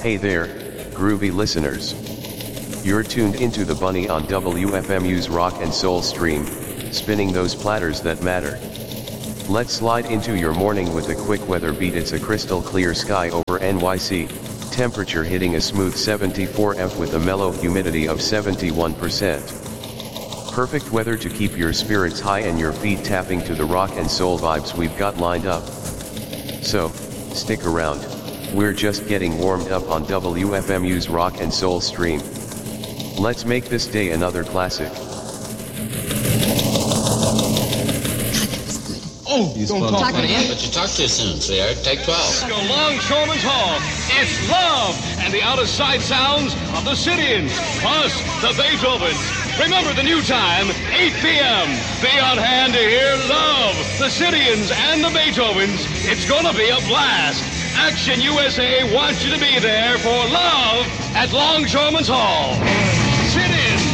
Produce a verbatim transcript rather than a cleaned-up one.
Hey there, groovy listeners. You're tuned into The Bunny on W F M U's Rock and Soul stream, spinning those platters that matter. Let's slide into your morning with a quick weather beat. It's a crystal clear sky over N Y C, temperature hitting a smooth seventy-four F with a mellow humidity of seventy-one percent. Perfect weather to keep your spirits high and your feet tapping to the rock and soul vibes we've got lined up. So, stick around, we're just getting warmed up on W F M U's Rock and Soul stream. Let's make this day another classic. Oh, You don't spoke talk funny. to me. But you talk too soon, sweetheart. Take twelve. Go Longshoremen's Hall. It's love and the out-of-sight sounds of the Cityans, plus the Beethovens. Remember the new time, eight p.m. Be on hand to hear love, the Cityans and the Beethovens. It's gonna be a blast. Action U S A wants you to be there for love at Longshoremen's Hall. Cityans.